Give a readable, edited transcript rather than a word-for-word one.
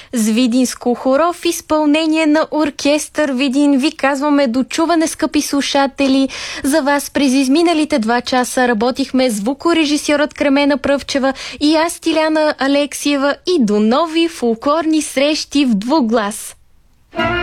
С видинско хоро в изпълнение на оркестър Видин ви казваме до чуване, скъпи слушатели. За вас през изминалите 2 часа работихме звукорежисьорът Кремена Пръвчева и аз, Тиляна Алексиева, и до нови фолклорни срещи в двуглас.